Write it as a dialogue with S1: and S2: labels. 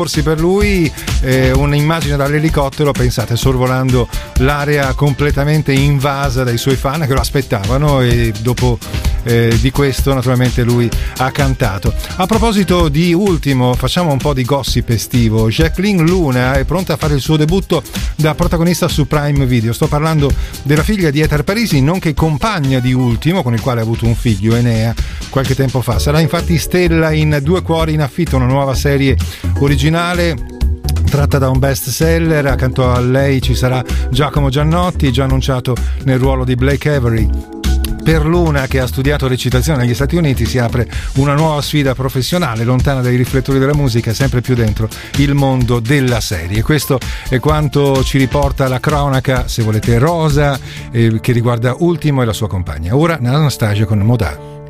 S1: per lui, un'immagine dall'elicottero, pensate, sorvolando l'area completamente invasa dai suoi fan che lo aspettavano, e dopo di questo naturalmente lui ha cantato. A proposito di Ultimo, facciamo un po' di gossip estivo. Jacqueline Luna è pronta a fare il suo debutto da protagonista su Prime Video. Sto parlando della figlia di Eter Parisi, nonché compagna di Ultimo, con il quale ha avuto un figlio, Enea, qualche tempo fa. Sarà infatti stella in Due cuori in affitto, una nuova serie originale tratta da un best seller. Accanto a lei ci sarà Giacomo Giannotti, già annunciato nel ruolo di Blake Avery. Per Luna, che ha studiato recitazione negli Stati Uniti, si apre una nuova sfida professionale, lontana dai riflettori della musica, sempre più dentro il mondo della serie. Questo è quanto ci riporta la cronaca, se volete, rosa, che riguarda Ultimo e la sua compagna. Ora Anastasia con Modà.